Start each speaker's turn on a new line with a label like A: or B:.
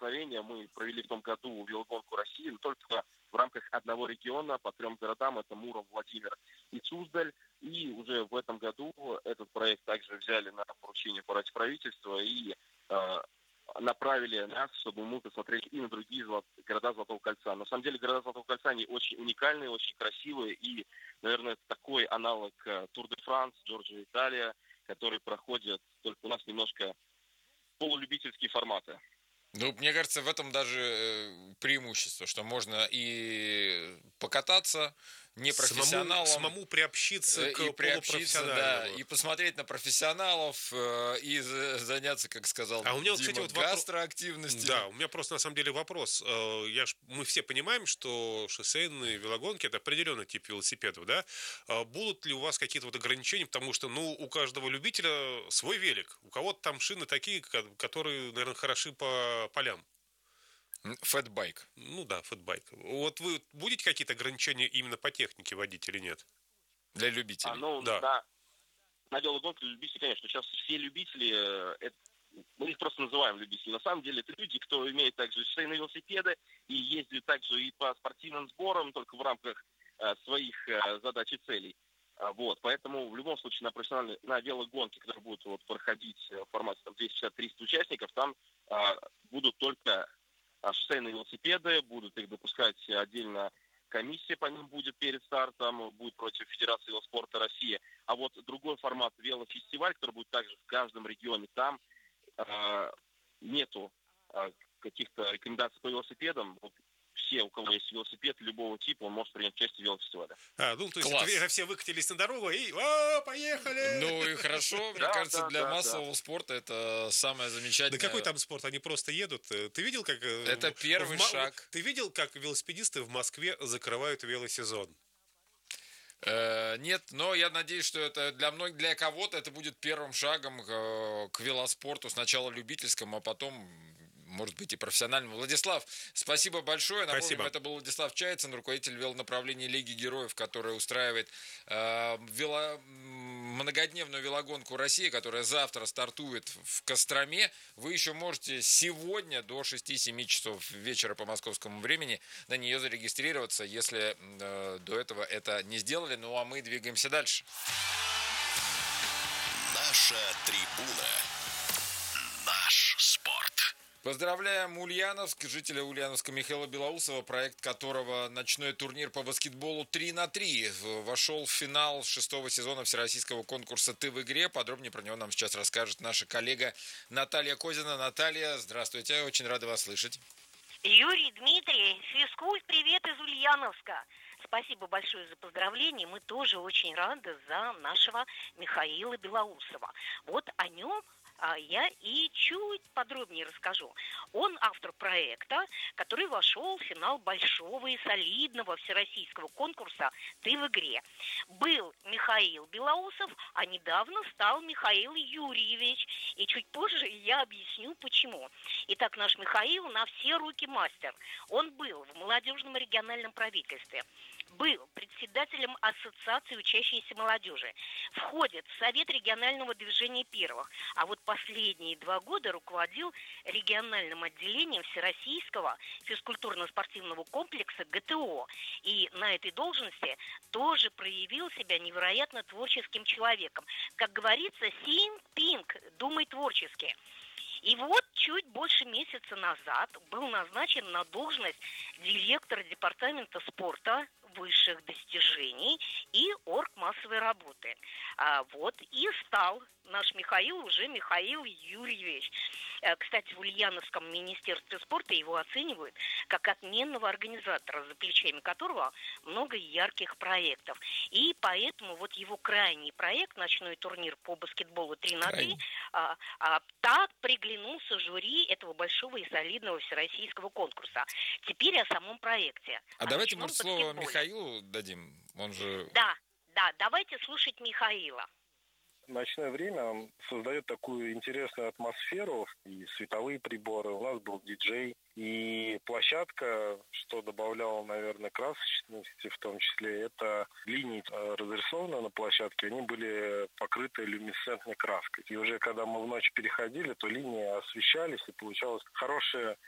A: соприкосновения. Мы провели в том году велогонку России, но только в рамках одного региона по 3 городам. Это Муром, Владимир и Суздаль. И уже в этом году этот проект также взяли на поручение правительства и направили нас, чтобы мы посмотрели и на другие города Золотого кольца. На самом деле города Золотого кольца, они очень уникальные, очень красивые. И, наверное, это такой аналог Тур де Франс, Джорджия, Италия, который проходит только у нас немножко полулюбительские форматы.
B: Ну, мне кажется, в этом даже преимущество, что можно и покататься непрофессионалам,
C: самому приобщиться к
B: и приобщиться, да,
C: полупрофессиональному.
B: и посмотреть на профессионалов, и заняться, как сказал
C: А у меня,
B: Дима,
C: кстати, вот
B: гастроактивностями.
C: Да, у меня просто на самом деле вопрос. Мы все понимаем, что шоссейные велогонки — это определенный тип велосипедов, да? Будут ли у вас какие-то вот ограничения? Потому что, у каждого любителя свой велик. У кого-то там шины такие, которые, наверное, хороши по полям.
B: Фэтбайк.
C: Ну да, фэтбайк. Вот вы будете какие-то ограничения именно по технике вводить или нет?
B: Для любителей.
C: Да.
A: На велогонке для любителей, конечно, сейчас все любители, мы их просто называем любители. На самом деле это люди, кто имеет также шоссейные велосипеды и ездят также и по спортивным сборам, только в рамках своих задач и целей. Вот, поэтому в любом случае на велогонке, которые будут проходить в формате 250-300 участников, там будут только шоссейные велосипеды, будут их допускать отдельно, комиссия по ним будет перед стартом, будет против Федерации велоспорта России. А вот другой формат велофестиваль, который будет также в каждом регионе, там нету каких-то рекомендаций по велосипедам. Вот все, у кого есть велосипед любого типа, он может принять участие в велофестивале.
C: То есть это все выкатились на дорогу и поехали!
B: Ну и хорошо, мне кажется, для массового спорта это самое замечательное.
C: Да какой там спорт? Они просто едут. Ты видел, как...
B: Это первый шаг.
C: Ты видел, как велосипедисты в Москве закрывают велосезон?
B: Нет, но я надеюсь, что это для кого-то это будет первым шагом к велоспорту, сначала любительскому, а потом, может быть, и профессиональному. Владислав, спасибо большое. Напомним, это был Владислав Чайцин, руководитель велонаправления Лиги Героев, который устраивает многодневную велогонку России, которая завтра стартует в Костроме. Вы еще можете сегодня до 6-7 часов вечера по московскому времени на нее зарегистрироваться, если до этого это не сделали. Ну а мы двигаемся дальше.
D: Наша трибуна. Наш спорт.
B: Поздравляем Ульяновск, жителя Ульяновска Михаила Белоусова, проект которого ночной турнир по баскетболу 3х3 вошел в финал 6-го сезона всероссийского конкурса «Ты в игре». Подробнее про него нам сейчас расскажет наша коллега Наталья Козина. Наталья, здравствуйте, очень рада вас слышать.
E: Юрий, Дмитрий, физкульт, привет из Ульяновска. Спасибо большое за поздравления. Мы тоже очень рады за нашего Михаила Белоусова. Вот о нем я и чуть подробнее расскажу. Он автор проекта, который вошел в финал большого и солидного всероссийского конкурса «Ты в игре». Был Михаил Белоусов, а недавно стал Михаил Юрьевич. И чуть позже я объясню, почему. Итак, наш Михаил на все руки мастер. Он был в молодежном региональном правительстве, был председателем Ассоциации учащейся молодежи, входит в Совет регионального движения первых, а вот последние 2 года руководил региональным отделением Всероссийского физкультурно-спортивного комплекса ГТО. И на этой должности тоже проявил себя невероятно творческим человеком. Как говорится, think pink, думай творчески. И вот чуть больше месяца назад был назначен на должность директора департамента спорта, высших достижений и оргмассовой работы. И стал наш Михаил уже Михаил Юрьевич. Кстати, в Ульяновском министерстве спорта его оценивают как отменного организатора, за плечами которого много ярких проектов. И поэтому вот его крайний проект, ночной турнир по баскетболу 3х3, так приглянулся жюри этого большого и солидного всероссийского конкурса. Теперь о самом проекте.
B: Давайте, может, слово Михаилу дадим? Он же...
E: Да, давайте слушать Михаила.
F: В ночное время он создает такую интересную атмосферу, и световые приборы, у нас был диджей, и площадка, что добавляло, наверное, красочности, в том числе, это линии разрисованы на площадке, они были покрыты люминесцентной краской. И уже когда мы в ночь переходили, то линии освещались, и получалось хорошее